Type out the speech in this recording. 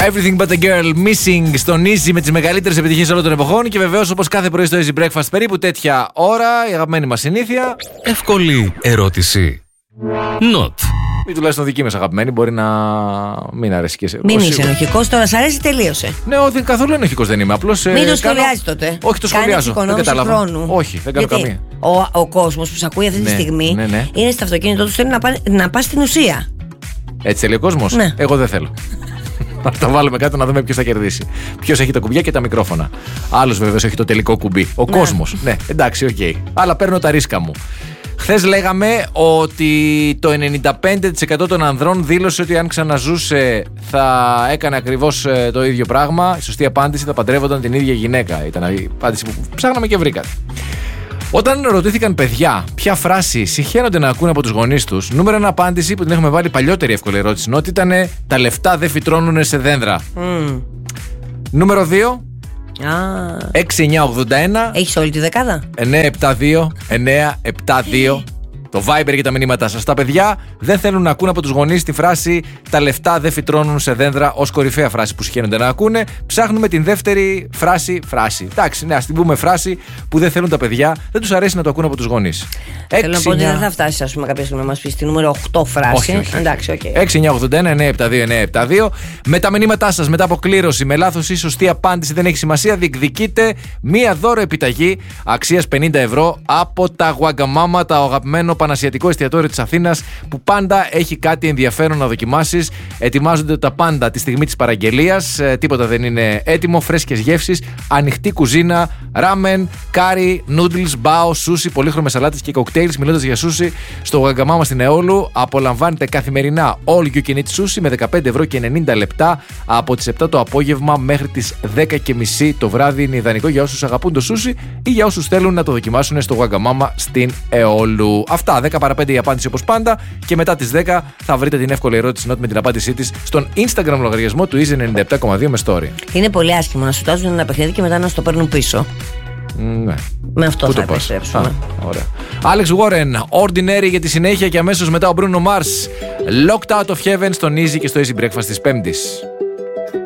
Everything but a girl missing στον Easy με τις μεγαλύτερες επιτυχίες όλων των εποχών. Και βεβαίως, όπως κάθε πρωί στο Easy Breakfast, περίπου τέτοια ώρα, η αγαπημένη μας συνήθεια. Εύκολη ερώτηση. Not. Ή τουλάχιστον δική μας αγαπημένη, μπορεί να μην αρέσει και εσένα. Μην είσαι ενοχικός, τώρα σ' αρέσει, τελείωσε. Ναι, όχι, καθόλου ενοχικός δεν είμαι. Απλώς. Μην το σχολιάζει τότε. Όχι, το σχολιάζω. Δεν κατάλαβα. Όχι, δεν κάνω καμία. Ο κόσμος που σ' ακούει αυτή τη στιγμή είναι στο αυτοκίνητό του, θέλει να πάει στην ουσία. Έτσι θέλει ο κόσμος. Ναι. Εγώ δεν θέλω. Θα τα βάλουμε κάτω να δούμε ποιος θα κερδίσει. Ποιος έχει τα κουμπιά και τα μικρόφωνα. Άλλος βεβαίως έχει το τελικό κουμπί. Ο κόσμος. Ναι, εντάξει, οκ. Αλλά παίρνω τα ρίσκα μου. Χθες λέγαμε ότι το 95% των ανδρών δήλωσε ότι αν ξαναζούσε θα έκανε ακριβώς το ίδιο πράγμα. Η σωστή απάντηση, θα παντρεύονταν την ίδια γυναίκα. Ήταν η απάντηση που ψάχναμε και βρήκατε. Όταν ρωτήθηκαν παιδιά ποια φράση συχαίνονται να ακούνε από τους γονείς τους, νούμερο 1 απάντηση που την έχουμε βάλει παλιότερη εύκολη ερώτηση νότι ήταν τα λεφτά δεν φυτρώνουνε σε δέντρα. Νούμερο 2. 6981. Έχεις όλη τη δεκάδα? 972 972. Το Viber για τα μηνύματά σας. Τα παιδιά δεν θέλουν να ακούνε από τους γονείς τη φράση «Τα λεφτά δεν φυτρώνουν σε δέντρα» ως κορυφαία φράση που συχαίνονται να ακούνε. Ψάχνουμε την δεύτερη φράση. Εντάξει, ναι, ας την πούμε φράση που δεν θέλουν τα παιδιά, δεν τους αρέσει να το ακούνε από τους γονείς. Θέλω να πω ότι δεν θα φτάσει, ας πούμε, κάποια στιγμή να μας πει στη νούμερο 8 φράση. Όχι. Εντάξει, οκ. 6981 972 972. Με τα μηνύματά σας, μετά από κλήρωση, με λάθος ή σωστή απάντηση, δεν έχει σημασία, διεκδικείτε μία δώρο επιταγή αξίας 50 ευρώ από τα Wagamama, το αγαπημένο πανασιατικό εστιατόριο της Αθήνας, που πάντα έχει κάτι ενδιαφέρον να δοκιμάσεις. Ετοιμάζονται τα πάντα τη στιγμή της παραγγελίας. Τίποτα δεν είναι έτοιμο. Φρέσκες γεύσεις, ανοιχτή κουζίνα, ράμεν, κάρι, noodles, μπάο, σούσι, πολύχρωμες σαλάτες και κοκτέιλς. Μιλώντας για σούσι, στο Wagamama στην Εόλου απολαμβάνετε καθημερινά all you can eat σούσι με 15 ευρώ και 90 λεπτά από τις 7 το απόγευμα μέχρι τις 10:30 το βράδυ. Είναι ιδανικό για όσους αγαπούν το σούσι ή για όσους θέλουν να το δοκιμάσουν στο Wagamama στην Εόλου. Αυτά, 10 παρα 5 η απάντηση όπως πάντα, και μετά τις 10 θα βρείτε την εύκολη ερώτηση note με την απάντησή της στον Instagram λογαριασμό του Easy 97,2 με story. Είναι πολύ άσχημο να σου τάζουν ένα παιχνίδι και μετά να σου το παίρνουν πίσω. Ναι. Με αυτό θα επιστρέψουμε. Ωραία. Alex Warren, Ordinary για τη συνέχεια, και αμέσως μετά ο Bruno Mars, Locked Out of Heaven στον Easy και στο Easy Breakfast της Πέμπτης.